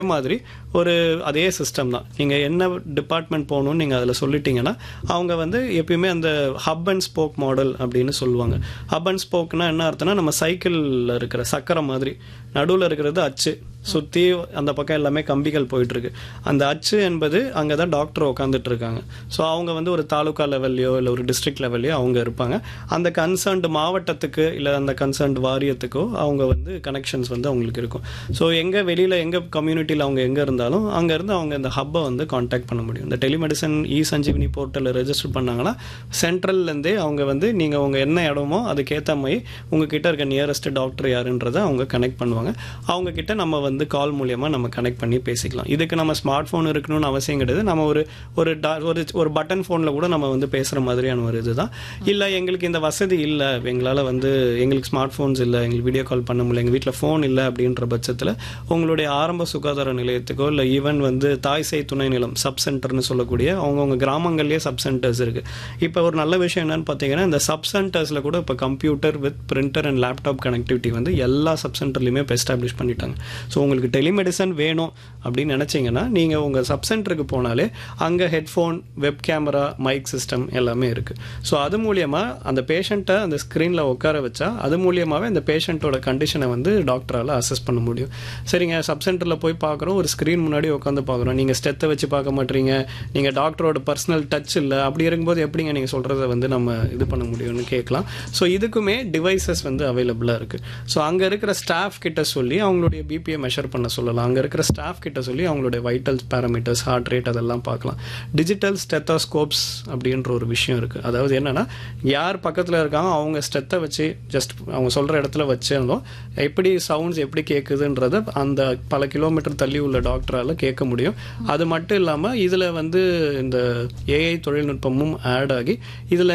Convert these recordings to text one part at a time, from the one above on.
மாதிரி ஒரு அதே சிஸ்டம் தான். நீங்கள் என்ன டிபார்ட்மெண்ட் போகணும்னு நீங்கள் அதில் சொல்லிட்டீங்கன்னா அவங்க வந்து எப்பயுமே அந்த ஹப் அண்ட் ஸ்போக் மாடல் அப்படின்னு சொல்லுவாங்க. ஹப் அண்ட் ஸ்போக்னா என்ன அர்த்தம்னா, நம்ம சைக்கிளில் இருக்கிற சக்கரை மாதிரி நடுவில் இருக்கிறது அச்சு, சுற்றி அந்த பக்கம் எல்லாமே கம்பிகள் போயிட்டுருக்கு. அந்த அச்சு என்பது அங்கே தான் டாக்டர் உட்காந்துட்டு இருக்காங்க. ஸோ அவங்க வந்து ஒரு தாலுக்கா லெவல்லையோ இல்லை ஒரு டிஸ்ட்ரிக்ட் லெவல்லையோ அவங்க இருப்பாங்க. அந்த கன்சர்ன்டு மாவட்டத்துக்கு இல்லை அந்த கன்சர்ன்டு வாரியத்துக்கோ அவங்க வந்து கனெக்ஷன்ஸ் வந்து அவங்களுக்கு இருக்கும். ஸோ எங்கே வெளியில் எங்கே கம்யூனிட்டியில் அவங்க எங்கே இருந்தாலும் அங்கேருந்து அவங்க இந்த ஹப்பை வந்து காண்டாக்ட் பண்ண முடியும். இந்த டெலிமெடிசன் இ-சஞ்சீவினி போர்ட்டலில் ரெஜிஸ்டர் பண்ணாங்கன்னா சென்ட்ரல்லேருந்தே அவங்க வந்து நீங்கள் உங்கள் என்ன இடமோ அதுக்கேற்ற மாதிரி உங்ககிட்ட இருக்க நியரஸ்ட் டாக்டர் யாருன்றதை அவங்க கனெக்ட் பண்ணுவாங்க. அவங்கக்கிட்ட நம்ம வந்து கால் மூலியமாக நம்ம கனெக்ட் பண்ணி பேசிக்கலாம். இதுக்கு நம்ம ஸ்மார்ட் ஃபோன் இருக்கணும்னு அவசியம் கிடையாது. நம்ம ஒரு பட்டன் ஃபோனில் கூட நம்ம வந்து பேசுகிற மாதிரியான ஒரு இதுதான். இல்லை எங்களுக்கு இந்த வசதி இல்லை, எங்களால் வந்து எங்களுக்கு ஸ்மார்ட் ஃபோன்ஸ் இல்லை, எங்களுக்கு வீடியோ கால் பண்ண முடியல, எங்கள் வீட்டில் ஃபோன் இல்லை அப்படின்ற பட்சத்தில் உங்களுடைய ஆரம்ப சுகாதார நிலையத்துக்கோ இல்லை ஈவன் வந்து தாய் சேய் துணை நிலம் சப் சென்டர்னு சொல்லக்கூடிய அவங்கவுங்க கிராமங்கள்லேயே சப் சென்டர்ஸ் இருக்குது. இப்போ ஒரு நல்ல விஷயம் என்னன்னு பார்த்தீங்கன்னா, இந்த சப் சென்டர்ஸில் கூட இப்போ computer with printer and laptop connectivity வந்து எல்லா சப் சென்டர்லையுமே இப்போ எஸ்டாப்ளிஷ் பண்ணிட்டாங்க. ஸோ உங்களுக்கு டெலிமெடிசன் வேணும் அப்படின்னு நினச்சிங்கன்னா நீங்கள் உங்கள் சப் சென்டருக்கு போனாலே அங்கே headphone, web camera, mic system எல்லாமே இருக்குது. ஸோ அது மூலியமாக அந்த பேஷண்ட்டை அந்த ஸ்க்ரீனில் உட்கார வச்சா அது மூலியமாகவே அந்த பேஷண்ட்டோட கண்டிஷனை வந்து டாக்டரால் அசஸ் பண்ண முடியும். சரிங்க, சப் சென்டரில் போய் பார்க்குறோம், ஒரு ஸ்க்ரீன் முன்னாடி உட்காந்து பார்க்குறோம், நீங்கள் ஸ்டெத்தை வச்சு பார்க்க மாட்டீங்க, நீங்கள் டாக்டரோட பர்சனல் டச் இல்லை, அப்படி இருக்கும்போது எப்படிங்க நீங்கள் சொல்கிறத வந்து நம்ம இது பண்ண முடியும்னு கேட்கலாம். ஸோ இதுக்குமே டிவைசஸ் வந்து அவைலபிளாக இருக்குது. ஸோ அங்கே இருக்கிற ஸ்டாஃப் கிட்ட சொல்லி அவங்களுடைய பிபியை மெஷர் பண்ண சொல்லலாம். அங்கே இருக்கிற ஸ்டாஃப் கிட்ட சொல்லி அவங்களுடைய வைட்டல்ஸ் பேராமீட்டர்ஸ், ஹார்ட் ரேட் அதெல்லாம் பார்க்கலாம். டிஜிட்டல் ஸ்டெத்தோஸ்கோப்ஸ் அப்படின்ற ஒரு விஷயம் இருக்குது. அதாவது என்னென்னா, யார் பக்கத்தில் இருக்காங்க அவங்க ஸ்டெத்தை வச்சு ஜஸ்ட் அவங்க சொல்கிற இடத்துல வச்சிருந்தோம் எப்படி சவுண்ட்ஸ் எப்படி கேட்குதுன்றத அந்த பல கிலோமீட்டர் தள்ளி உள்ள டாக்டரால் கேட்க முடியும். அது மட்டும் இல்லாமல் இதில் வந்து இந்த ஏஐ தொழில்நுட்பமும் ஆட் ஆகி இதில்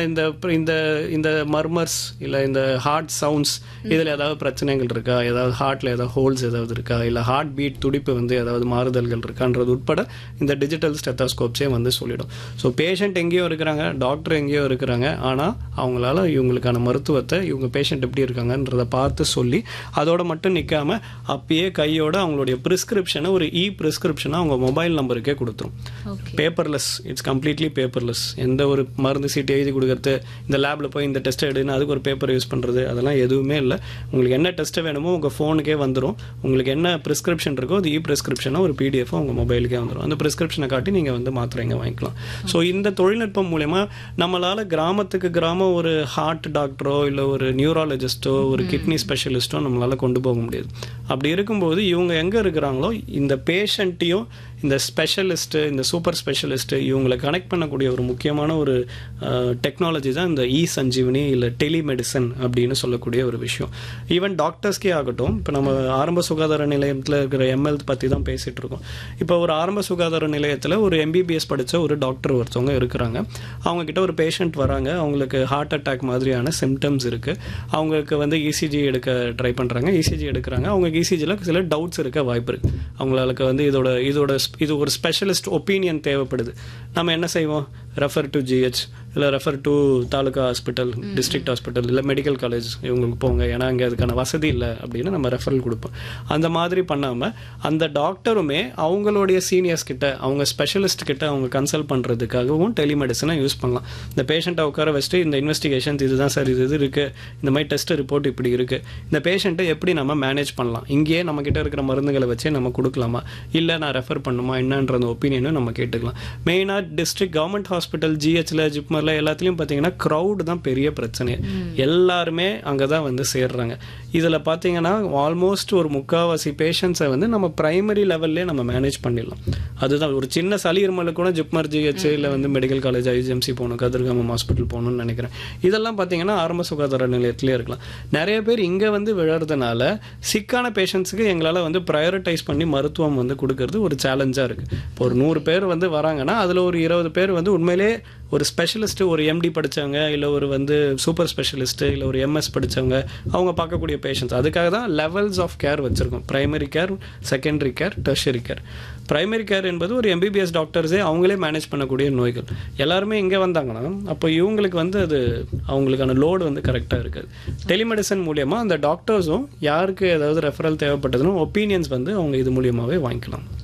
இந்த மர்மர்ஸ் இல்லை இந்த ஹார்ட் சவுண்ட்ஸ் இதில் ஏதாவது பிரச்சனைகள் இருக்கா, ஏதாவது ஹார்ட்டில் ஏதாவது ஹோல்ஸ் ஏதாவது இருக்கா, இல்லை ஹார்ட் பீட் துடிப்பு வந்து ஏதாவது மாறுதல்கள் இருக்கான்றது உட்பட இந்த டிஜிட்டல் ஸ்டெத்தோஸ்கோப்ஸே வந்து சொல்லிடும். ஸோ பேஷண்ட் எங்கேயோ இருக்கிறாங்க, டாக்டர் எங்கேயோ இருக்கிறாங்க, ஆனால் அவங்களால இவங்களுக்கான மருத்துவத்தை இவங்க பேஷண்ட் எப்படி இருக்காங்கன்றதை பார்த்து சொல்லி அதோட மட்டும் நிற்காம அப்பயே கையோட அவங்களுடைய ப்ரிஸ்கிரிப்ஷனை ஒரு ப்ரிஸ்கிரிப்ஷனை அவங்க மொபைல் நம்பருக்கே கொடுத்துரும். Paperless, it's completely paperless. எந்த ஒரு மருந்து சீட்டு எழுதி கொடுக்கறது, இந்த லேபில் போய் இந்த டெஸ்ட்டை எடுன்னு அதுக்கு ஒரு பேப்பர் யூஸ் பண்ணுறது, அதெல்லாம் எதுவுமே இல்லை. உங்களுக்கு என்ன டெஸ்ட்டு வேணுமோ உங்கள் ஃபோனுக்கே வந்துடும். உங்களுக்கு என்ன ப்ரிஸ்கிரிப்ஷன் இருக்கோ அது ப்ரிஸ்கிரிப்ஷனாக ஒரு பிடிஎஃப் உங்கள் மொபைலுக்கே வந்துடும். அந்த ப்ரிஸ்கிரிப்ஷனை காட்டி நீங்கள் வந்து மாத்திரைங்க வாங்கிக்கலாம். ஸோ இந்த தொழில்நுட்பம் மூலமா நம்மளால் கிராமத்துக்கு கிராமம் ஒரு ஹார்ட் டாக்டரோ இல்லை ஒரு நியூராலஜிஸ்ட்டோ ஒரு கிட்னி ஸ்பெஷலிஸ்ட்டோ நம்மளால் கொண்டு போக முடியாது. அப்படி இருக்கும்போது இவங்க எங்கே இருக்கிறாங்களோ இந்த பேஷண்ட்டையும் இந்த ஸ்பெஷலிஸ்ட்டு, இந்த சூப்பர் ஸ்பெஷலிஸ்ட்டு இவங்களை கனெக்ட் பண்ணக்கூடிய ஒரு முக்கியமான ஒரு டெக்னாலஜி தான் இந்த இ-சஞ்சீவினி இல்லை டெலிமெடிசன் அப்படின்னு சொல்லக்கூடிய ஒரு விஷயம். ஈவன் டாக்டர்ஸ்க்கே ஆகட்டும், இப்போ நம்ம ஆரம்ப சுகாதார நிலையத்தில் இருக்கிற எம்எல் பற்றி தான் பேசிகிட்டு இருக்கோம். இப்போ ஒரு ஆரம்ப சுகாதார நிலையத்தில் ஒரு எம்பிபிஎஸ் படித்த ஒரு டாக்டர் ஒருத்தவங்க இருக்கிறாங்க. அவங்கக்கிட்ட ஒரு பேஷண்ட் வராங்க, அவங்களுக்கு ஹார்ட் அட்டாக் மாதிரியான சிம்டம்ஸ் இருக்குது. அவங்களுக்கு வந்து இசிஜி எடுக்க ட்ரை பண்ணுறாங்க, இசிஜி எடுக்கிறாங்க. அவங்களுக்கு இசிஜியில் சில டவுட்ஸ் இருக்க வாய்ப்பு இருக்குது. அவங்களுக்கு வந்து இது ஒரு ஸ்பெஷலிஸ்ட் ஒப்பீனியன் தேவைப்படுது. நம்ம என்ன செய்வோம், ரெஃபர் டு ஜிஹெச் இல்லை refer to taluka hospital, district hospital இல்லை மெடிக்கல் காலேஜ் இவங்களுக்கு போங்க, ஏன்னா அங்கே அதுக்கான வசதி இல்லை அப்படின்னு நம்ம ரெஃபரல் கொடுப்போம். அந்த மாதிரி பண்ணாமல் அந்த டாக்டருமே அவங்களுடைய சீனியர்ஸ் கிட்ட, அவங்க ஸ்பெஷலிஸ்ட் கிட்ட அவங்க கன்சல்ட் பண்ணுறதுக்காகவும் டெலிமெடிசனை யூஸ் பண்ணலாம். இந்த பேஷண்ட்டை உட்கார வச்சுட்டு இந்த இன்வெஸ்டிகேஷன்ஸ் இதுதான் சார், இது இருக்குது, இந்த மாதிரி டெஸ்ட் ரிப்போர்ட் இப்படி இருக்குது, இந்த பேஷண்ட்டை எப்படி நம்ம மேனேஜ் பண்ணலாம், இங்கேயே நம்மக்கிட்ட இருக்கிற மருந்துகளை வச்சே நம்ம கொடுக்கலாமா, இல்லை நான் ரெஃபர் பண்ணுமா என்னன்ற அந்த ஒப்பீனியனும் நம்ம கேட்டுக்கலாம். மெயினாக டிஸ்ட்ரிக்ட் கவர்மெண்ட் ஹாஸ்பிட்டல், ஜிஹெச்சில், ஜிப்மரில் எல்லாத்துலேயும் பார்த்தீங்கன்னா க்ரௌடு தான் பெரிய பிரச்சனை. எல்லாருமே அங்கே தான் வந்து சேர்றாங்க. இதில் பார்த்தீங்கன்னா ஆல்மோஸ்ட் ஒரு முக்கால்வாசி பேஷண்ட்ஸை வந்து நம்ம பிரைமரி லெவல்லே நம்ம மேனேஜ் பண்ணிடலாம். அதுதான் ஒரு சின்ன சளி இருமலுக்கு கூட ஜிப்மர், ஜிஹெச் இல்லை வந்து மெடிக்கல் காலேஜ், ஐஜிஎம்சி போகணும், கதிர்காமம் ஹாஸ்பிட்டல் போகணும்னு நினைக்கிறேன். இதெல்லாம் பார்த்தீங்கன்னா ஆரம்ப சுகாதார நிலையத்திலே இருக்கலாம். நிறைய பேர் இங்கே வந்து விழறதுனால சிக்கான பேஷண்ட்ஸுக்கு எங்களால் வந்து ப்ரையாரிட்டைஸ் பண்ணி மருத்துவம் வந்து கொடுக்கறது ஒரு சேலஞ்சாக இருக்குது. இப்போ ஒரு 100 பேர் வந்து வராங்கன்னா அதில் ஒரு 20 பேர் வந்து உண்மையிலே ஒரு ஸ்பெஷலிஸ்ட்டு, ஒரு எம்டி படித்தவங்க இல்லை ஒரு வந்து சூப்பர் ஸ்பெஷலிஸ்ட்டு இல்லை ஒரு எம்எஸ் படித்தவங்க அவங்க பார்க்கக்கூடிய பேஷண்ட்ஸ். அதுக்காக தான் லெவல்ஸ் ஆஃப் கேர் வச்சுருக்கோம். Primary care, secondary care, tertiary care. Primary care என்பது ஒரு எம்பிபிஎஸ் டாக்டர்ஸே அவங்களே மேனேஜ் பண்ணக்கூடிய நோய்கள். எல்லாருமே இங்கே வந்தாங்கன்னா அப்போ இவங்களுக்கு வந்து அது அவங்களுக்கான லோடு வந்து கரெக்டாக இருக்காது. டெலிமெடிசன் மூலியமாக அந்த டாக்டர்ஸும் யாருக்கு ஏதாவது ரெஃபரல் தேவைப்பட்டதுன்னு ஒப்பீனியன்ஸ் வந்து அவங்க இது மூலியமாகவே வாங்கிக்கலாம்.